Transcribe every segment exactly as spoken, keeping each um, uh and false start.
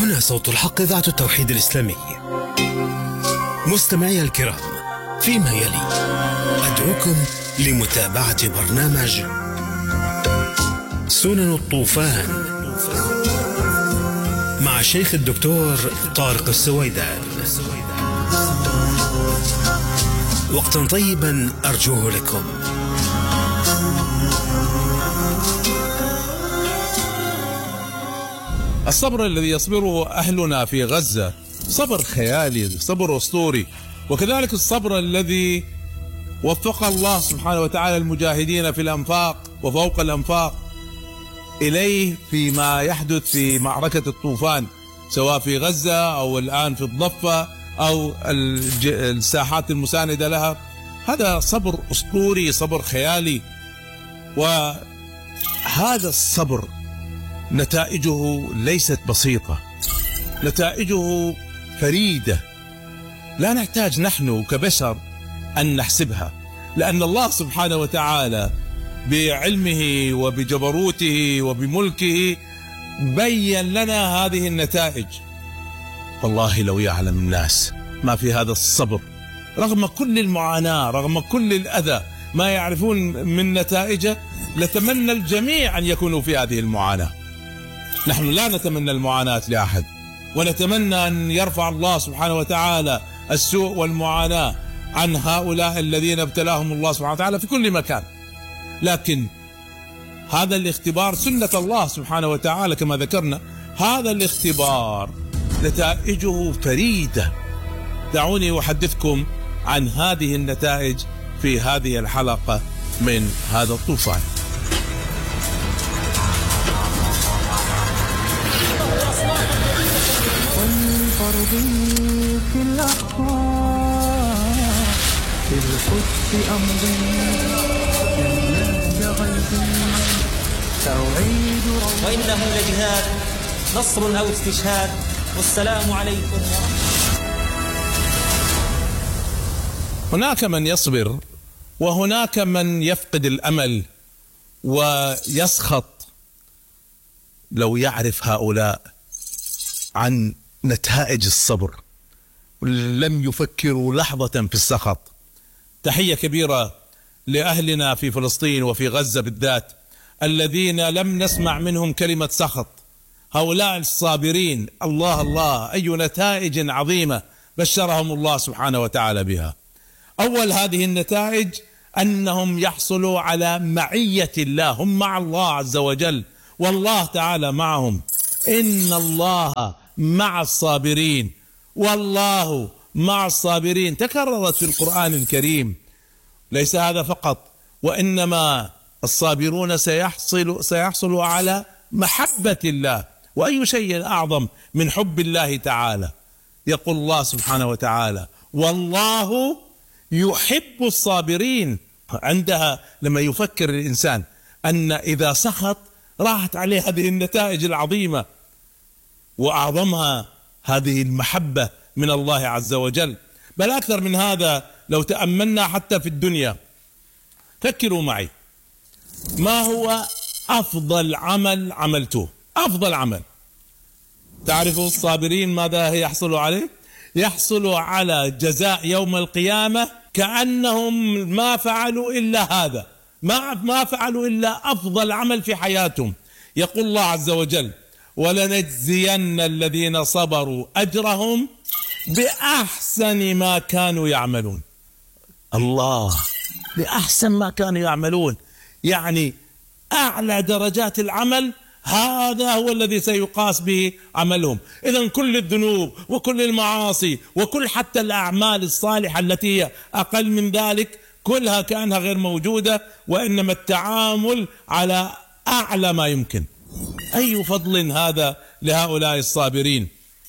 هنا صوت الحق، إذاعة التوحيد الإسلامي. مستمعي الكرام، فيما يلي أدعوكم لمتابعة برنامج سنن الطوفان مع شيخ الدكتور طارق السويدان. وقتا طيبا أرجوه لكم. الصبر الذي يصبره أهلنا في غزة صبر خيالي، صبر أسطوري، وكذلك الصبر الذي وفق الله سبحانه وتعالى المجاهدين في الأنفاق وفوق الأنفاق إليه فيما يحدث في معركة الطوفان، سواء في غزة أو الآن في الضفة أو الساحات المساندة لها. هذا صبر أسطوري، صبر خيالي، وهذا الصبر نتائجه ليست بسيطة، نتائجه فريدة، لا نحتاج نحن كبشر أن نحسبها، لأن الله سبحانه وتعالى بعلمه وبجبروته وبملكه بين لنا هذه النتائج. والله لو يعلم الناس ما في هذا الصبر رغم كل المعاناة، رغم كل الأذى، ما يعرفون من نتائجه، لتمنى الجميع أن يكونوا في هذه المعاناة. نحن لا نتمنى المعاناة لأحد، ونتمنى أن يرفع الله سبحانه وتعالى السوء والمعاناة عن هؤلاء الذين ابتلاهم الله سبحانه وتعالى في كل مكان. لكن هذا الاختبار سنة الله سبحانه وتعالى كما ذكرنا، هذا الاختبار نتائجه فريدة. دعوني أحدثكم عن هذه النتائج في هذه الحلقة من هذا الطوفان. في الأخبار في القدس أمضي وإنه لجهاد نصر أو استشهاد. والسلام عليكم. هناك من يصبر وهناك من يفقد الأمل ويسخط لو يعرف هؤلاء عن نتائج الصبر، لم يفكروا لحظة في السخط. تحية كبيرة لأهلنا في فلسطين وفي غزة بالذات الذين لم نسمع منهم كلمة سخط. هؤلاء الصابرين، الله الله، أي نتائج عظيمة بشرهم الله سبحانه وتعالى بها. أول هذه النتائج أنهم يحصلوا على معية الله، هم مع الله عز وجل، والله تعالى معهم. إن الله مع الصابرين، والله مع الصابرين، تكررت في القرآن الكريم. ليس هذا فقط، وإنما الصابرون سيحصل سيحصلوا على محبة الله، وأي شيء أعظم من حب الله تعالى. يقول الله سبحانه وتعالى: والله يحب الصابرين. عندها لما يفكر الإنسان أن إذا سخط راحت عليه هذه النتائج العظيمة، وأعظمها هذه المحبة من الله عز وجل. بل أكثر من هذا، لو تأملنا حتى في الدنيا، فكروا معي، ما هو أفضل عمل عملته؟ أفضل عمل، تعرفوا الصابرين ماذا يحصلوا عليه؟ يحصلوا على جزاء يوم القيامة كأنهم ما فعلوا إلا هذا، ما ما فعلوا إلا أفضل عمل في حياتهم. يقول الله عز وجل: ولنجزين الذين صبروا أجرهم بأحسن ما كانوا يعملون. الله، بأحسن ما كانوا يعملون، يعني أعلى درجات العمل، هذا هو الذي سيقاس به عملهم. إذن كل الذنوب وكل المعاصي وكل حتى الأعمال الصالحة التي هي أقل من ذلك كلها كأنها غير موجودة، وإنما التعامل على أعلى ما يمكن. أي فضل هذا لهؤلاء الصابرين،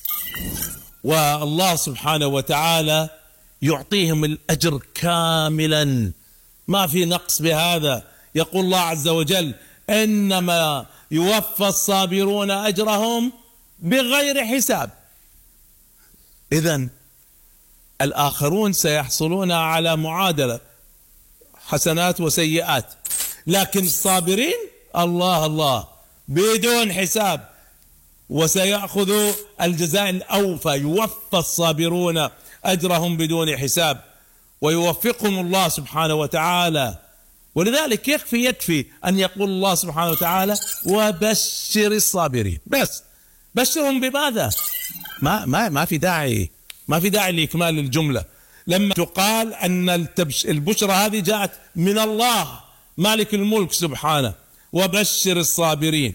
والله سبحانه وتعالى يعطيهم الأجر كاملا، ما في نقص بهذا. يقول الله عز وجل: إنما يوفى الصابرون أجرهم بغير حساب. إذن الآخرون سيحصلون على معادلة حسنات وسيئات، لكن الصابرين الله الله بدون حساب. وسيأخذ الجزاء الأوفى، يوفى الصابرون أجرهم بدون حساب، ويوفقهم الله سبحانه وتعالى. ولذلك يكفي يكفي أن يقول الله سبحانه وتعالى وبشر الصابرين، بس بشرهم بماذا؟ ما ما ما في داعي ما في داعي لإكمال الجملة. لما تقال أن البشرى هذه جاءت من الله مالك الملك سبحانه، وبشر الصابرين.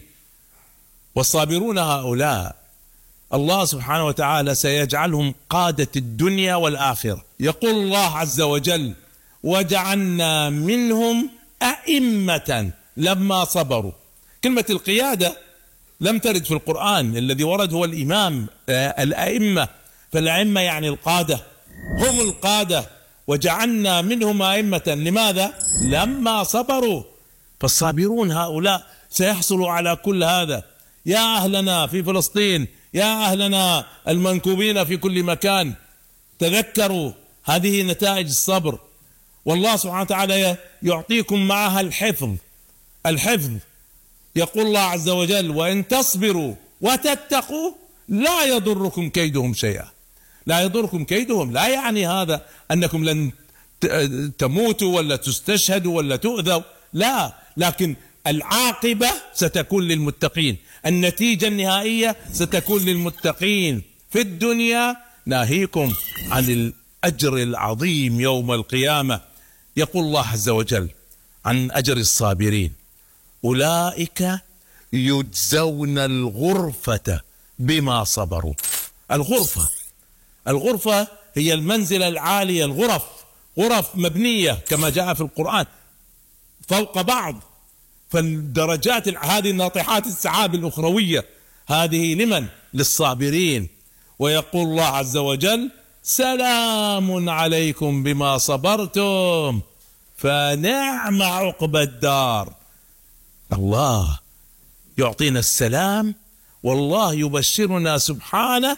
والصابرون هؤلاء الله سبحانه وتعالى سيجعلهم قادة الدنيا والآخرة. يقول الله عز وجل وجعلنا منهم أئمة لما صبروا. كلمة القيادة لم ترد في القرآن، الذي ورد هو الإمام، الأئمة، فالأئمة يعني القادة، هم القادة. وجعلنا منهم أئمة، لماذا؟ لما صبروا. فالصابرون هؤلاء سيحصلوا على كل هذا. يا أهلنا في فلسطين، يا أهلنا المنكوبين في كل مكان، تذكروا هذه نتائج الصبر. والله سبحانه وتعالى يعطيكم معها الحفظ. الحفظ يقول الله عز وجل وإن تصبروا وتتقوا لا يضركم كيدهم شيئا. لا يضركم كيدهم لا يعني هذا أنكم لن تموتوا ولا تستشهدوا ولا تؤذوا، لا، لكن العاقبة ستكون للمتقين، النتيجة النهائية ستكون للمتقين في الدنيا، ناهيكم عن الأجر العظيم يوم القيامة. يقول الله عز وجل عن أجر الصابرين أولئك يجزون الغرفة بما صبروا. الغرفة الغرفة هي المنزلة العالية، الغرف غرف مبنية كما جاء في القرآن فوق بعض. فالدرجات هذه ناطحات السحاب الأخروية هذه لمن؟ للصابرين. ويقول الله عز وجل سلام عليكم بما صبرتم فنعم عقبى الدار. الله يعطينا السلام، والله يبشرنا سبحانه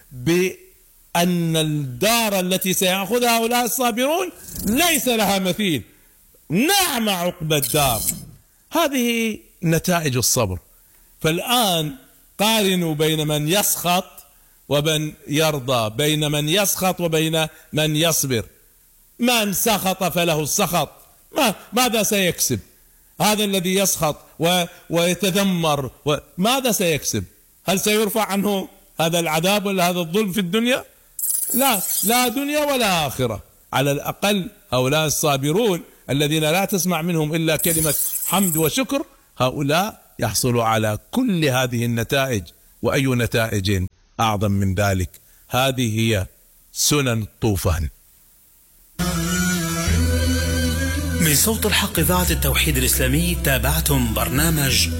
بأن الدار التي سيأخذها هؤلاء الصابرون ليس لها مثيل. نعم عقبى الدار. هذه نتائج الصبر. فالآن قارنوا بين من يسخط ومن يرضى، بين من يسخط وبين من يصبر. من سخط فله السخط، ما ماذا سيكسب؟ هذا الذي يسخط و... ويتذمر و... ماذا سيكسب؟ هل سيرفع عنه هذا العذاب ولا هذا الظلم في الدنيا؟ لا، لا دنيا ولا آخرة. على الأقل هؤلاء الصابرون الذين لا تسمع منهم إلا كلمة حمد وشكر، هؤلاء يحصلوا على كل هذه النتائج. وأي نتائج أعظم من ذلك؟ هذه هي سنن الطوفان. من صوت الحق إذاعة التوحيد الإسلامي تابعتم برنامج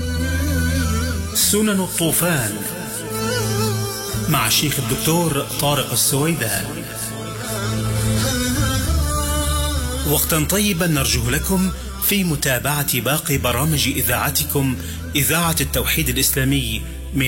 سنن الطوفان مع الشيخ الدكتور طارق السويدان. وقتا طيبا نرجو لكم في متابعة باقي برامج إذاعتكم إذاعة التوحيد الإسلامي